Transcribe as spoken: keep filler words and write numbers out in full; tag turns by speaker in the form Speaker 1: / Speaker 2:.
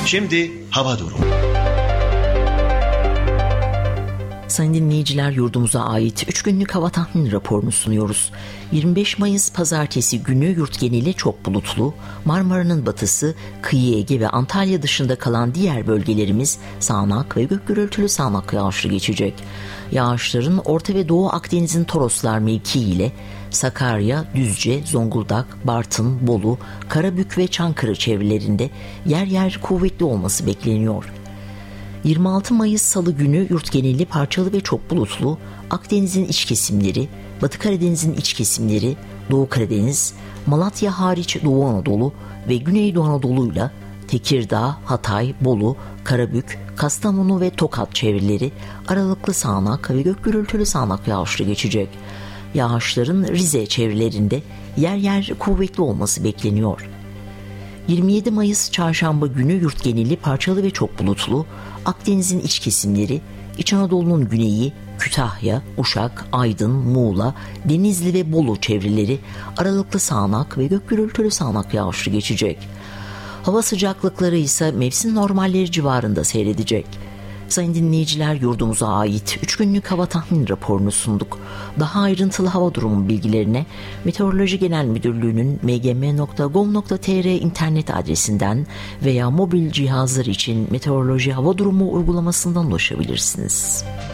Speaker 1: Şimdi hava durumu.
Speaker 2: Sayın dinleyiciler, yurdumuza ait üç günlük hava tahmin raporunu sunuyoruz. yirmi beş Mayıs Pazartesi günü yurt geneli çok bulutlu. Marmara'nın batısı, kıyı Ege ve Antalya dışında kalan diğer bölgelerimiz sağanak ve gök gürültülü sağanak yağışlı geçecek. Yağışların Orta ve Doğu Akdeniz'in Toroslar mevkii ile Sakarya, Düzce, Zonguldak, Bartın, Bolu, Karabük ve Çankırı çevrelerinde yer yer kuvvetli olması bekleniyor. yirmi altı Mayıs Salı günü yurt geneli parçalı ve çok bulutlu. Akdeniz'in iç kesimleri, Batı Karadeniz'in iç kesimleri, Doğu Karadeniz, Malatya hariç Doğu Anadolu ve Güneydoğu Anadolu'yla Tekirdağ, Hatay, Bolu, Karabük, Kastamonu ve Tokat çevreleri aralıklı sağanak ve gök gürültülü sağanak yağışlı geçecek. Yağışların Rize çevrelerinde yer yer kuvvetli olması bekleniyor. yirmi yedi Mayıs Çarşamba günü yurt geneli parçalı ve çok bulutlu. Akdeniz'in iç kesimleri, İç Anadolu'nun güneyi, Kütahya, Uşak, Aydın, Muğla, Denizli ve Bolu çevreleri aralıklı sağanak ve gök gürültülü sağanak yağışlı geçecek. Hava sıcaklıkları ise mevsim normalleri civarında seyredecek. Sayın dinleyiciler, yurdumuza ait üç günlük hava tahmin raporunu sunduk. Daha ayrıntılı hava durumu bilgilerine Meteoroloji Genel Müdürlüğü'nün m g m nokta gov nokta t r internet adresinden veya mobil cihazlar için Meteoroloji Hava Durumu uygulamasından ulaşabilirsiniz.